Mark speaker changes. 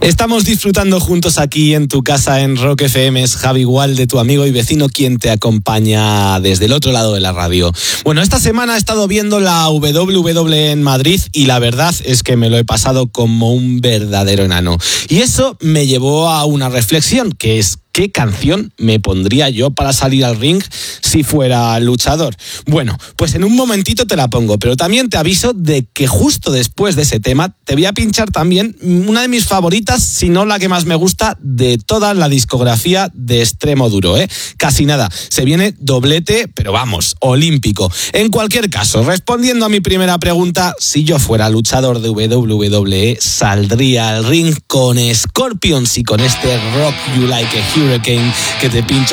Speaker 1: Estamos disfrutando juntos aquí en tu casa en Rock FM. Es Javi Gualde, tu amigo y vecino, quien te acompaña desde el otro lado de la radio. Bueno, esta semana he estado viendo la WWE en Madrid y la verdad es que me lo he pasado como un verdadero enano. Y eso me llevó a una reflexión, que es: ¿qué canción me pondría yo para salir al ring si fuera luchador? Bueno, pues en un momentito te la pongo, pero también te aviso de que justo después de ese tema te voy a pinchar también una de mis favoritas, si no la que más me gusta, de toda la discografía de Extremo Duro, ¿eh? Casi nada, se viene doblete, pero vamos, olímpico. En cualquier caso, respondiendo a mi primera pregunta, si yo fuera luchador de WWE, saldría al ring con Scorpions y con este Rock You Like a Hurricane que te pincho